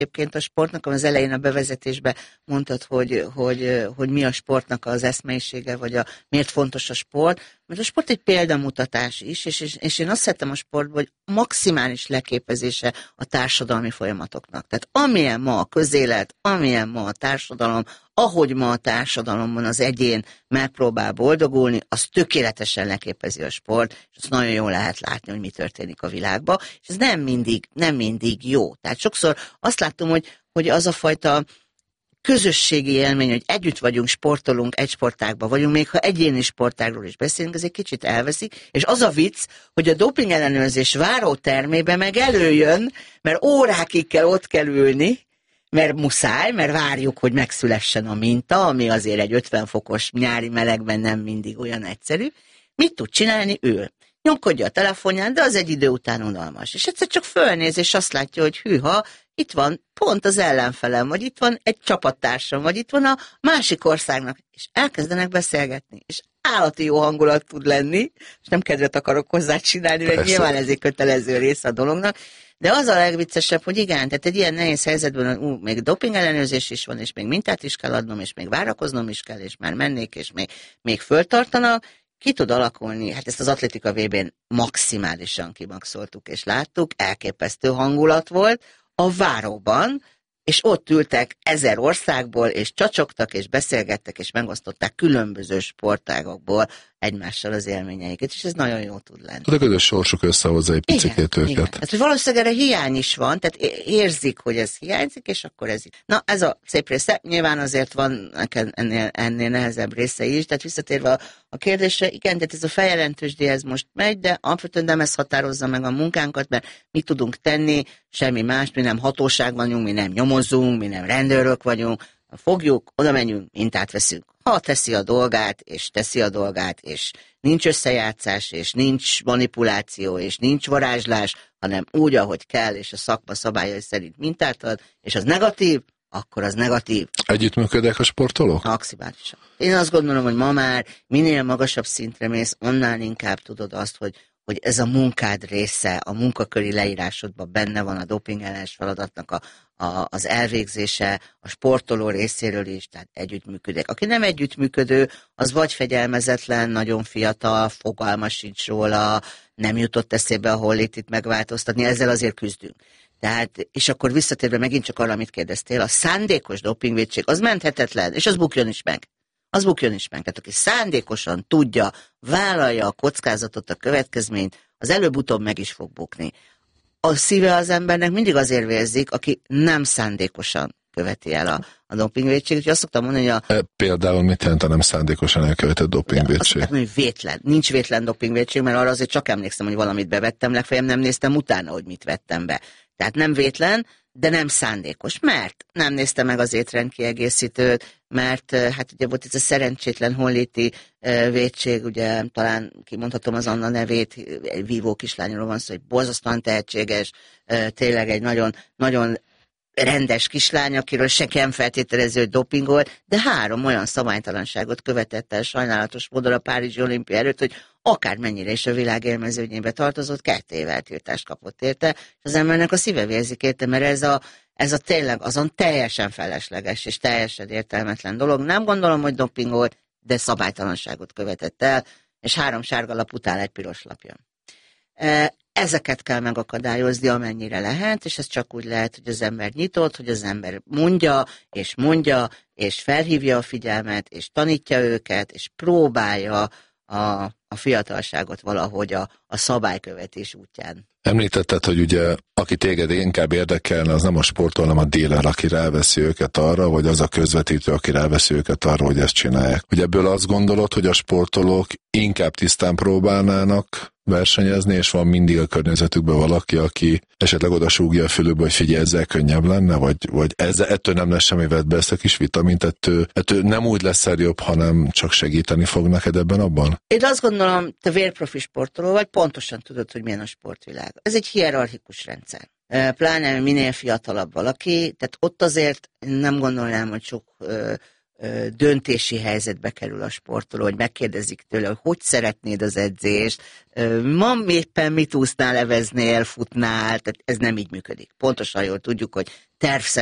egyébként a sportnak, az elején a bevezetésben mondtad, hogy mi a sportnak az eszmeisége, vagy miért fontos a sport. Mert a sport egy példamutatás is, és én azt szeretem a sportban, hogy maximális leképezése a társadalmi folyamatoknak. Tehát amilyen ma a közélet, amilyen ma a társadalom, ahogy ma a társadalomban az egyén megpróbál boldogulni, az tökéletesen leképezi a sport, és azt nagyon jól lehet látni, hogy mi történik a világban, és ez nem mindig jó. Tehát sokszor azt látom, hogy az a fajta közösségi élmény, hogy együtt vagyunk, sportolunk, egy sportágban vagyunk, még ha egyéni sportágról is beszélünk, ez egy kicsit elveszik, és az a vicc, hogy a doping ellenőrzés várótermében meg előjön, mert órákig kell ott kell ülni, mert muszáj, mert várjuk, hogy megszülessen a minta, ami azért egy 50 fokos nyári melegben nem mindig olyan egyszerű. Mit tud csinálni? Ül. Nyomkodja a telefonján, de az egy idő után unalmas. És egyszer csak fölnéz, és azt látja, hogy hűha, itt van pont az ellenfelem, vagy itt van egy csapattársam, vagy itt van a másik országnak, és elkezdenek beszélgetni, és állati jó hangulat tud lenni, és nem kedvet akarok hozzá csinálni, mert nyilván ez egy kötelező része a dolognak, de az a legviccesebb, hogy igen, tehát egy ilyen nehéz helyzetben még doping ellenőrzés is van, és még mintát is kell adnom, és még várakoznom is kell, és már mennék, és még föltartanak, ki tud alakulni, hát ezt az atlétika VB-n maximálisan kimaxoltuk, és láttuk, elképesztő hangulat volt a váróban, és ott ültek 1000 országból, és csacsogtak, és beszélgettek, és megosztották különböző sportágokból egymással az élményeiket, és ez nagyon jó tud lenni. A közös sorsuk összehozza egy picikét őket. Igen. Hát, hogy valószínűleg erre hiány is van, tehát érzik, hogy ez hiányzik, és akkor ez így. Na, ez a szép része, nyilván azért van ennél nehezebb része is, tehát visszatérve a kérdésre, igen, tehát ez a feljelentősdíj, ez most megy, de alapvetően nem ez határozza meg a munkánkat, mert mi tudunk tenni, semmi más, mi nem hatóság vagyunk, mi nem nyomozunk, mi nem rendőrök vagyunk, fogjuk, oda menjünk, mintát veszünk. Ha teszi a dolgát, és nincs összejátszás, és nincs manipuláció, és nincs varázslás, hanem úgy, ahogy kell, és a szakma szabályai szerint mintát ad, és az negatív, akkor az negatív. Együttműködnek a sportolók? Maximálisan. Én azt gondolom, hogy ma már minél magasabb szintre mész, annál inkább tudod azt, hogy ez a munkád része, a munkaköri leírásodban benne van a dopingellenes feladatnak az elvégzése, a sportoló részéről is, tehát együttműködnek. Aki nem együttműködő, az vagy fegyelmezetlen, nagyon fiatal, fogalma sincs róla, nem jutott eszébe a hollétit megváltoztatni, ezzel azért küzdünk. Tehát, és akkor visszatérve megint csak arra, amit kérdeztél, a szándékos dopingvétség, az menthetetlen, és az bukjon is meg. Az bukjon is meg. Tehát aki szándékosan tudja, vállalja a kockázatot, a következményt, az előbb-utóbb meg is fog bukni. A szíve az embernek mindig azért vérzik, aki nem szándékosan követi el a dopingvétséget. Úgyhogy azt szoktam mondani, hogy Például mit jelent a nem szándékosan elkövetett dopingvétség? Azt mondtam, hogy vétlen. Nincs vétlen dopingvétség, mert arra azért csak emlékszem, hogy valamit bevettem, legfeljebb nem néztem utána, hogy mit vettem be. Tehát nem vétlen, de nem szándékos, mert nem nézte meg az étrendkiegészítőt, mert hát ugye volt ez a szerencsétlen holléti vétség, ugye talán kimondhatom az Anna nevét, egy vívó kislányról van szó, hogy borzasztóan tehetséges, tényleg egy nagyon, nagyon rendes kislány, akiről se nem feltételező, hogy dopingol, de 3 olyan szabálytalanságot követett el sajnálatos módon a Párizsi olimpia előtt, hogy akármennyire is a világ élmezőnyébe tartozott, 2 év eltiltást kapott érte, és az embernek a szíve vérzik érte, mert ez a tényleg azon teljesen felesleges és teljesen értelmetlen dolog. Nem gondolom, hogy dopingolt, de szabálytalanságot követett el, és 3 sárga lap után egy piros lap jön. Ezeket kell megakadályozni, amennyire lehet, és ez csak úgy lehet, hogy az ember nyitott, hogy az ember mondja, és felhívja a figyelmet, és tanítja őket, és próbálja a fiatalságot valahogy a szabálykövetés útján. Említetted, hogy ugye, aki téged inkább érdekelne, az nem a sportoló, hanem a díler, aki ráveszi őket arra, vagy az a közvetítő, aki ráveszi őket arra, hogy ezt csinálják. Ugye ebből azt gondolod, hogy a sportolók inkább tisztán próbálnának versenyezni, és van mindig a környezetükben valaki, aki esetleg oda súgja a fülükbe, hogy figyelj, ezzel könnyebb lenne, vagy ettől nem lesz semmi, vedd be ezt a kis vitamint, ettől nem úgy leszel jobb, hanem csak segíteni fog neked ebben abban? Én azt gondolom, te vérprofi sportoló vagy, pontosan tudod, hogy milyen a sportvilág. Ez egy hierarchikus rendszer. Pláne minél fiatalabb valaki, tehát ott azért nem gondolnám, hogy sok döntési helyzetbe kerül a sportoló, hogy megkérdezik tőle, hogy szeretnéd az edzést, ma éppen mit úsznál, eveznél, futnál, tehát ez nem így működik. Pontosan jól tudjuk, hogy